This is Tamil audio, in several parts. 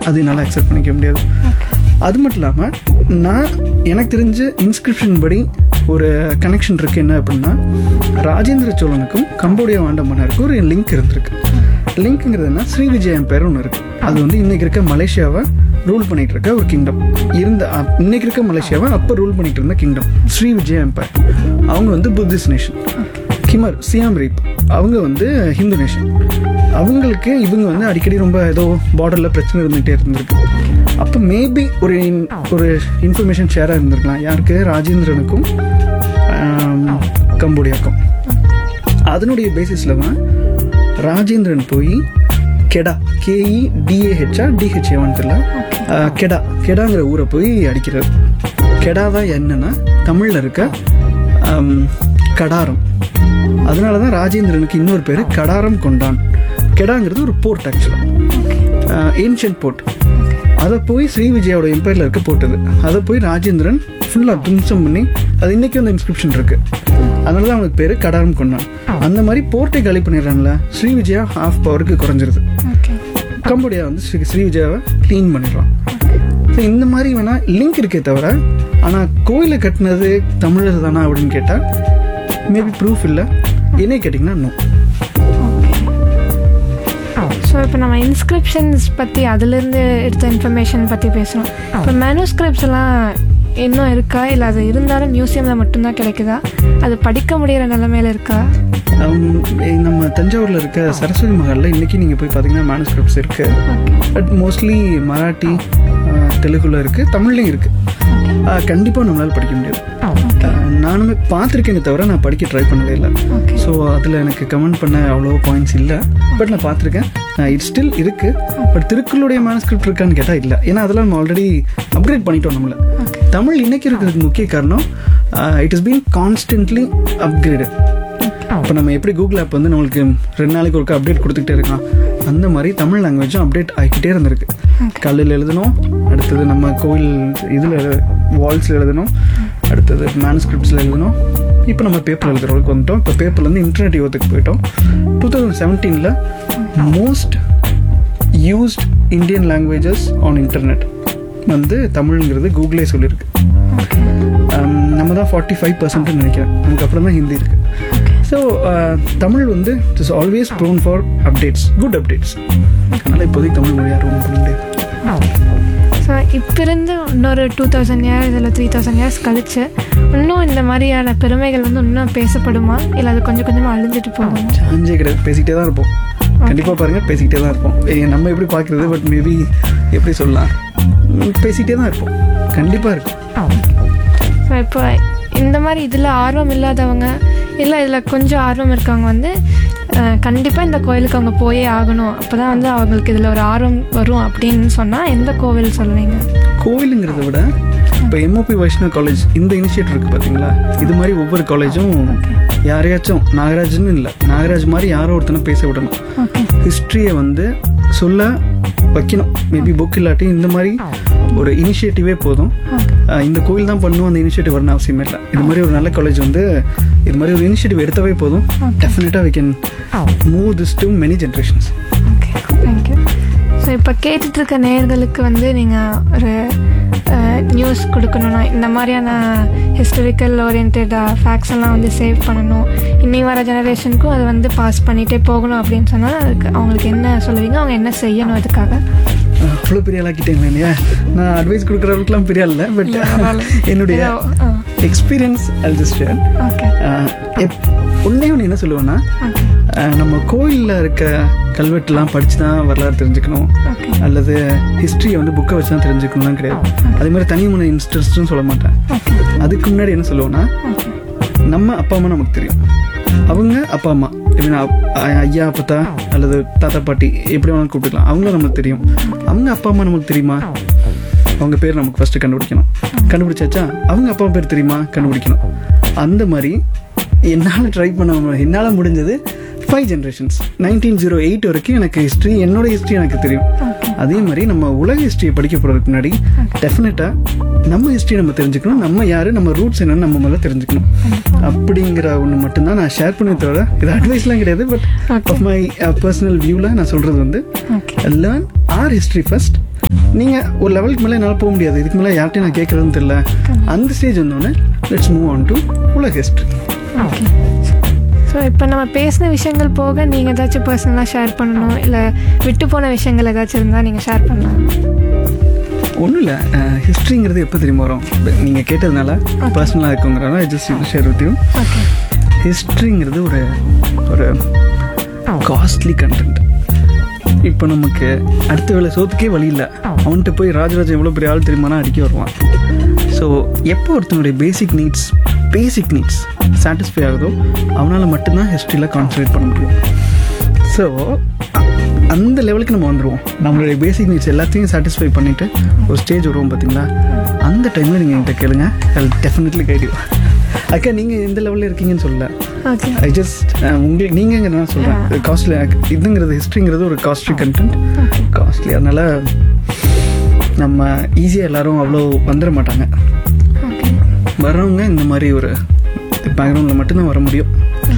அது என்னால் அக்செப்ட் பண்ணிக்க முடியாது. அது மட்டும் இல்லாமல் நான் எனக்கு தெரிஞ்ச இன்ஸ்கிரிப்ஷன் படி ஒரு கனெக்ஷன் இருக்குது. என்ன அப்படின்னா, ராஜேந்திர சோழனுக்கும் கம்போடியா ஆண்ட மன்னருக்கும் ஒரு லிங்க் இருந்திருக்கு. லிங்க்குங்கிறது என்ன, ஸ்ரீவிஜய எம்பையர் ஒன்று இருக்குது. அது வந்து இன்றைக்கி இருக்க மலேசியாவை ரூல் பண்ணிகிட்டு இருக்க ஒரு கிங்டம். இன்றைக்கி இருக்க மலேசியாவை அப்போ ரூல் பண்ணிகிட்டு இருந்த கிங்டம் ஸ்ரீவிஜய எம்பையர். அவங்க வந்து புத்திஸ்ட் நேஷன். கிமர் சியாம் ரீப் அவங்க வந்து ஹிந்து நேஷன். அவங்களுக்கு இவங்க வந்து அடிக்கடி ரொம்ப ஏதோ பார்டரில் பிரச்சனை இருந்துகிட்டே இருந்திருக்கு. அப்போ மேபி ஒரு இன்ஃபர்மேஷன் ஷேராக இருந்திருக்கலாம். யாருக்கு? ராஜேந்திரனுக்கும் கம்போடியாக்கும். அதனுடைய பேசிஸில் தான் ராஜேந்திரன் போய் கெடா, KEDAHA DHAவான்னு தெரியல, கெடாங்கிற ஊரை போய் அடிக்கிறார். கெடா தான் என்னன்னா தமிழில் இருக்க கடாரம். அதனால தான் ராஜேந்திரனுக்கு இன்னொரு பேர் கடாரம் கொண்டான். கெடாங்கிறது ஒரு போர்ட், ஆக்சுவலாக ஏன்ஷியன்ட் போர்ட். அதை போய் ஸ்ரீவிஜயாவோட எம்பையரில் இருக்க போட்டது. அதை போய் ராஜேந்திரன் ஃபுல்லாக தும்சம் பண்ணி, அது இன்றைக்கி வந்து இன்ஸ்கிரிப்ஷன் இருக்குது. அதனால தான் அவனுக்கு பேர் கடாரம் கொண்டான். அந்த மாதிரி போர்ட்டை காலி பண்ணிடுறாங்களே, ஸ்ரீவிஜயா ஹாஃப் பவருக்கு குறைஞ்சிருது. கம்போடியா வந்து ஸ்ரீவிஜயாவை க்ளீன் பண்ணிடுறான். ஸோ இந்த மாதிரி வேணால் லிங்க் இருக்கே தவிர, ஆனால் கோயிலை கட்டினது தமிழர் தானா அப்படின்னு கேட்டால் மேபி ப்ரூஃப் இல்லை. என்ன கேட்டிங்கன்னா நோ. ஸோ இப்போ நம்ம இன்ஸ்கிரிப்ஷன்ஸ் பற்றி அதுலேருந்து எடுத்த இன்ஃபர்மேஷன் பற்றி பேசுகிறோம். இப்போ மேனுஸ்கிரிப்ட்ஸ் எல்லாம் இன்னும் இருக்கா, இல்லை அது இருந்தாலும் மியூசியமில் மட்டும்தான் கிடைக்குதா? அது படிக்க முடிகிற நிலைமையில் இருக்கா? நம்ம தஞ்சாவூரில் இருக்க சரஸ்வதி மஹாலில் இன்றைக்கி நீங்கள் போய் பார்த்தீங்கன்னா மேனுஸ்கிரிப்ட்ஸ் இருக்குது. பட் மோஸ்ட்லி மராட்டி, தெலுங்குல இருக்குது, தமிழ்லையும் இருக்குது. கண்டிப்பாக நம்மளால் படிக்க முடியாது. நானுமே பார்த்துருக்கேனே தவிர நான் படிக்க ட்ரை பண்ணவே இல்லை. ஸோ அதில் எனக்கு கமெண்ட் பண்ண அவ்வளோ பாயிண்ட்ஸ் இல்லை. பட் நான் பார்த்துருக்கேன், இட் ஸ்டில் இருக்குது. பட் திருக்குறளுடைய மேனுஸ்கிரிப்ட் இருக்கான்னு கேட்டால் இல்லை. ஏன்னா அதெல்லாம் நம்ம ஆல்ரெடி அப்கிரேட் பண்ணிட்டோம். நம்மளை தமிழ் இன்றைக்கி இருக்கிறதுக்கு முக்கிய காரணம் it is been constantly upgraded. இப்போ நம்ம எப்படி கூகுள் ஆப் வந்து நம்மளுக்கு 2 நாளைக்கு ஒருக்கா அப்டேட் கொடுத்துக்கிட்டே இருக்கலாம், அந்த மாதிரி தமிழ் லாங்குவேஜும் அப்டேட் ஆகிக்கிட்டே இருந்திருக்கு. கல்லில் எழுதணும், அடுத்தது நம்ம கோயில் இதில் வால்ஸில் எழுதணும், அடுத்தது மேனுஸ்கிரிப்ட்ஸில் எழுதணும். இப்போ நம்ம பேப்பர் எழுதுறவங்களுக்கு வந்துட்டோம். இப்போ பேப்பர்லேருந்து இன்டர்நெட் யுகத்துக்கு போயிட்டோம். 2017 most used Indian languages on internet வந்து தமிழ்ங்கிறது கூகுளே சொல்லியிருக்கு. நம்ம தான் 45% நினைக்கிறேன். நமக்கு அப்புறம் தான் ஹிந்தி இருக்குது. ஸோ தமிழ் வந்து it is always prone for updates, good updates. அதனால் இப்போதைக்கு தமிழ் மொழி யாரும் பண்ண முடியாது. ஸோ இப்போ இருந்து இன்னொரு 2000 இயர்ஸ் இல்லை 3000 இயர்ஸ் கழிச்சு இன்னும் இந்த மாதிரியான பெருமைகள் வந்து இன்னும் பேசப்படுமா, இல்லை அது கொஞ்சம் கொஞ்சமாக அழிஞ்சிட்டு போகும்? சாஞ்சே கிடையாது, பேசிக்கிட்டே தான் இருப்போம். கண்டிப்பாக பாருங்கள், பேசிக்கிட்டே தான் இருப்போம். நம்ம எப்படி பார்க்குறது, பட் மேபி எப்படி சொல்லலாம், பேசிக்கிட்டே தான் இருப்போம். கண்டிப்பாக இருக்கும். ஸோ இப்போ இந்த மாதிரி இதில் ஆர்வம் இல்லாதவங்க, இல்லை இதில் கொஞ்சம் ஆர்வம் இருக்கவங்க வந்து கண்டிப்பாக இந்த கோயிலுக்கு அவங்க போயே ஆகணும், அப்போ தான் வந்து அவங்களுக்கு இதில் ஒரு ஆர்வம் வரும் அப்படின்னு சொன்னால் எந்த கோவில் சொல்லுவீங்க? கோவிலுங்கிறத விட இப்போ MOP வைஷ்ணவ காலேஜ் இந்த இனிஷியேட்டிவ் இருக்குது பார்த்தீங்களா, இது மாதிரி ஒவ்வொரு காலேஜும் யாரையாச்சும் நாகராஜ்னு இல்லை, நாகராஜ் மாதிரி யாரோ ஒருத்தனை பேச விடணும். ஹிஸ்ட்ரியை வந்து சொல்ல வைக்கணும். மேபி புக் இல்லாட்டி இந்த மாதிரி ஒரு இனிஷியேட்டிவே போதும். இந்த கோயில் தான் பண்ணும், அந்த இனிஷியேட்டிவ் வரணும் அவசியமே இல்லை. இது மாதிரி ஒரு நல்ல காலேஜ் வந்து இது மாதிரி ஒரு இனிஷியேட்டிவ் எடுத்தவே போதும். டெஃபினட்டாக we can move this to many generations. Okay, thank you. So இப்போ கேட்டுட்ருக்க நேயர்களுக்கு வந்து நீங்கள் ஒரு நியூஸ் கொடுக்கணுன்னா, இந்த மாதிரியான ஹிஸ்டாரிக்கல் ஓரியன்டா ஃபேக்ட்ஸ் எல்லாம் வந்து சேவ் பண்ணணும், இன்னி வர ஜெனரேஷனுக்கும் அதை வந்து பாஸ் பண்ணிகிட்டே போகணும் அப்படின்னு சொன்னால் அதுக்கு அவங்களுக்கு என்ன சொல்லுவீங்க? அவங்க என்ன செய்யணும் அதுக்காக? அவ்வளோ பெரிய ஆளாக்கிட்டேங்க இல்லையா? நான் அட்வைஸ் கொடுக்குற அளவுக்குலாம் பெரிய இல்லை, பட் என்னுடைய எக்ஸ்பீரியன்ஸ் ஒன்றே ஒன்று என்ன சொல்லுவேன்னா, நம்ம கோயிலில் இருக்க கல்வெட்டுலாம் படித்து தான் வரலாறு தெரிஞ்சுக்கணும், அல்லது ஹிஸ்ட்ரியை வந்து புக்கை வச்சு தான் தெரிஞ்சுக்கணும்லாம் கிடையாது. அதே மாதிரி தனி மன இன்ட்ரெஸ்ட்டும் சொல்ல மாட்டேன். அதுக்கு முன்னாடி என்ன சொல்லுவேன்னா, நம்ம அப்பா அம்மா நமக்கு தெரியும், அவங்க அப்பா அம்மா எப்படின்னா ஐயா அப்பத்தா அல்லது தாத்தா பாட்டி எப்படி வேணாலும் கூப்பிட்டுக்கலாம், அவங்களும் நமக்கு தெரியும். அவங்க அப்பா அம்மா நமக்கு தெரியுமா? அவங்க பேர் நமக்கு ஃபஸ்ட்டு கண்டுபிடிக்கணும். கண்டுபிடிச்சாச்சா அவங்க அப்பா பேர் தெரியுமா? கண்டுபிடிக்கணும். அந்த மாதிரி என்னால் ட்ரை பண்ண என்னால் முடிஞ்சது 5 generations 1908 வரைக்கும் எனக்கு ஹிஸ்ட்ரி, என்னோடய ஹிஸ்ட்ரி எனக்கு தெரியும். அதே மாதிரி நம்ம உலக ஹிஸ்ட்ரியை படிக்க போகிறதுக்கு முன்னாடி டெஃபினட்டாக நம்ம ஹிஸ்ட்ரி நம்ம தெரிஞ்சுக்கணும், நம்ம யார், நம்ம ரூட்ஸ் என்னன்னு நம்ம முதல்ல தெரிஞ்சுக்கணும். அப்படிங்கிற ஒன்று மட்டும்தான் நான் ஷேர் பண்ணி தவிர இது அட்வைஸ்லாம் கிடையாது. பட் ஆஃப் மை பர்சனல் வியூவில் நான் சொல்கிறது வந்து லேர்ன் ஆர் ஹிஸ்ட்ரி ஃபர்ஸ்ட், நீங்கள் ஒரு லெவலுக்கு மேலே என்னால் போக முடியாது, இதுக்கு மேலே யார்கிட்டையும் நான் கேட்குறதுன்னு தெரியல, அந்த ஸ்டேஜ் வந்தோடனே லெட்ஸ் மூவ் ஆன் டு உலக ஹிஸ்ட்ரி. ஓகே. ஸோ இப்போ நம்ம பேசின விஷயங்கள் போக நீங்கள் ஏதாச்சும் பர்சனலாக ஷேர் பண்ணணும், இல்லை விட்டு போன விஷயங்கள் ஏதாச்சும் இருந்தால் நீங்கள் ஷேர் பண்ணலாம். ஒன்றும் இல்லை, ஹிஸ்ட்ரிங்கிறது எப்போ தெரியுமா வரும், நீங்கள் கேட்டதுனால பர்சனலாக இருக்குங்கிறனால just share with you. Okay. ஹிஸ்ட்ரிங்கிறது ஒரு ஒரு காஸ்ட்லி கண்டென்ட். இப்போ நமக்கு அடுத்த வேலை சோத்துக்கே வழி இல்லை, அவன்கிட்ட போய் ராஜராஜன் எவ்வளோ பெரிய ஆள் தெரியுமானா அடிக்க வருவான். ஸோ எப்போ ஒருத்தனுடைய பேசிக் நீட்ஸ் சாட்டிஸ்ஃபை ஆகுதோ அவனால் மட்டும்தான் ஹிஸ்ட்ரியில் கான்சன்ட்ரேட் பண்ண முடியும். ஸோ அந்த லெவலுக்கு நம்ம வந்துடுவோம். நம்மளுடைய பேசிக் நீட்ஸ் எல்லாத்தையும் சாட்டிஸ்ஃபை பண்ணிவிட்டு ஒரு ஸ்டேஜ் வருவோம் பார்த்தீங்களா, அந்த டைமில் நீங்கள் என்கிட்ட கேளுங்க, I will definitely guide you. அக்கா நீங்கள் எந்த லெவலில் இருக்கீங்கன்னு சொல்லல, ஓகே. ஐ ஜஸ்ட் உங்களுக்கு நீங்கள் நான் சொல்கிறேன், காஸ்ட்லி இதுங்கிறது ஹிஸ்ட்ரிங்கிறது ஒரு காஸ்ட்லி கண்டென்ட், காஸ்ட்லி. அதனால் நம்ம ஈஸியாக எல்லோரும் அவ்வளோ வந்துட மாட்டாங்க. வர்றவங்க இந்த மாதிரி ஒரு பேக்ரவுண்டில் மட்டும்தான் வர முடியும்.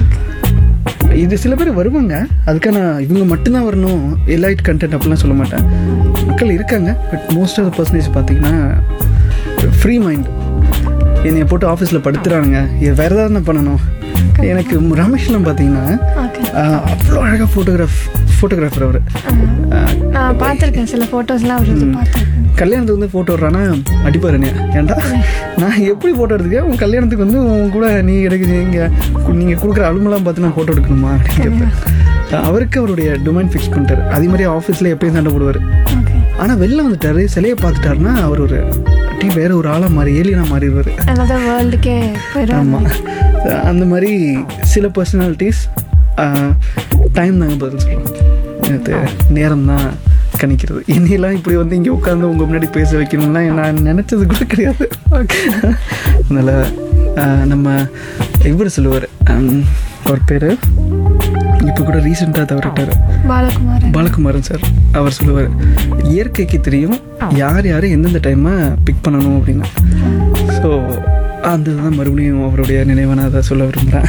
இது சில பேர் வருவாங்க, அதுக்கான இவங்க மட்டும்தான் வரணும் எலைட் கண்டென்ட் அப்படிலாம் சொல்ல மாட்டேன். மக்கள் இருக்காங்க, but most of the percentage பார்த்தீங்கன்னா ஃப்ரீ மைண்ட். என்னை போட்டு ஆஃபீஸில் படுத்துறானுங்க, இது வேறு ஏதாவது நான் பண்ணணும். எனக்கு ரமேஷ்லாம் பார்த்தீங்கன்னா அவ்வளோ அழகாக ஃபோட்டோகிராஃபர் அவர். நான் பார்த்துருக்கேன் சில ஃபோட்டோஸ்லாம் அவர் பார்த்துருக்கேன். கல்யாணத்துக்கு வந்து ஃபோட்டோ விட்றானா அடிப்பார் என்னையா, ஏன்டா நான் எப்படி ஃபோட்டோ எடுத்துக்கேன், உன் கல்யாணத்துக்கு வந்து உன் கூட நீ நீங்கள் கொடுக்குற அலுமெல்லாம் பார்த்து நான் ஃபோட்டோ எடுக்கணுமா அப்படின்னு கேட்பேன். அவருக்கு அவருடைய டொமைன் ஃபிக்ஸ் பண்ணிட்டார். அதே மாதிரி ஆஃபீஸில் எப்பயும் சண்டை போடுவார். ஆனால் வெளில வந்துட்டார், சிலையை பார்த்துட்டாருன்னா அவர் ஒரு வேற ஒரு ஆளாக மாறி ஏலியனாக மாறிடுவார். வேர்ல்டுக்கே. ஆமாம், அந்த மாதிரி சில பர்சனாலிட்டிஸ் டைம் தாங்க பதில் சொல்கிறோம், எனக்கு நேரம் தான் கணிக்கிறது. என்னையெல்லாம் இப்படி வந்து இங்கே உட்காந்து உங்கள் முன்னாடி பேச வைக்கணும்லாம் நான் நினச்சது கூட கிடையாது. ஓகே. அதனால் நம்ம இவர் சொல்லுவார், அவர் பேர் இப்போ கூட ரீசெண்டாக தவறிட்டார், பாலகுமாரன் சார். அவர் சொல்லுவார், இயற்கைக்கு தெரியும் யார் எந்தெந்த டைமை பிக் பண்ணணும் அப்படின்னு. ஸோ அந்த இதுதான் மறுபடியும் அவருடைய நினைவை நான் அதை சொல்ல விரும்புகிறேன்.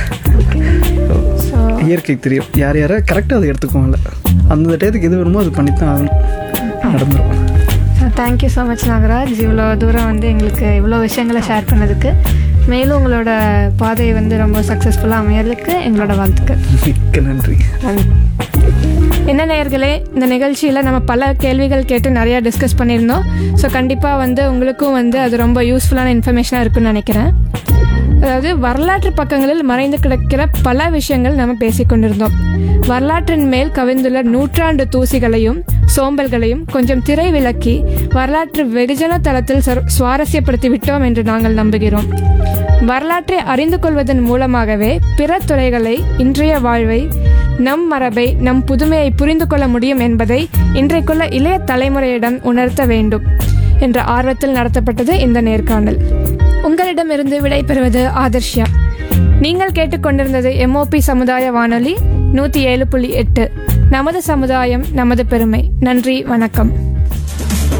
இயற்கைக்கு தெரியும் யாரை கரெக்டாக அதை எடுத்துக்குவாங்கல்ல, அந்த டயத்துக்கு எது வேணுமோ அது பண்ணித்தான் ஆகணும், நடந்துடும். தேங்க்யூ ஸோ மச் நாகராஜ், இவ்வளோ தூரம் வந்து எங்களுக்கு இவ்வளோ விஷயங்களை ஷேர் பண்ணதுக்கு. மேலும் உங்களோட பாதையை வந்து ரொம்ப சக்ஸஸ்ஃபுல்லாக அமையறதுக்கு எங்களோட வாழ்த்துக்கள். மிக்க நன்றி. என்ன நேயர்களே, இந்த நிகழ்ச்சியில் நம்ம பல கேள்விகள் கேட்டு நிறையா டிஸ்கஸ் பண்ணியிருந்தோம். ஸோ கண்டிப்பாக வந்து உங்களுக்கும் வந்து அது ரொம்ப யூஸ்ஃபுல்லான இன்ஃபர்மேஷனாக இருக்குன்னு நினைக்கிறேன். அதாவது வரலாற்று பக்கங்களில் மறைந்து கிடக்கிற பல விஷயங்கள் நம்ம பேசிக்கொண்டிருந்தோம். வரலாற்றின் மேல் கவிழ்ந்துள்ள நூற்றாண்டு தூசிகளையும் சோம்பல்களையும் கொஞ்சம் திரை விலக்கி வரலாற்று வெகுஜன தளத்தில் சுவாரஸ்யப்படுத்தி விட்டோம் என்று நாங்கள் நம்புகிறோம். வரலாற்றை அறிந்து கொள்வதன் மூலமாகவே பிற துறைகளை, இன்றைய வாழ்வை, நம் மரபை, நம் புதுமையை புரிந்து கொள்ள முடியும் என்பதை இன்றைக்குள்ள இளைய தலைமுறையிடம் உணர்த்த வேண்டும் என்ற ஆர்வத்தில் நடத்தப்பட்டது இந்த நேர்காணல். உங்களிடமிருந்து விடைபெறுவது ஆதர்ஷியா. நீங்கள் கேட்டுக்கொண்டிருந்தது MOP சமுதாய வானொலி 107.8. நமது சமுதாயம், நமது பெருமை. நன்றி, வணக்கம்.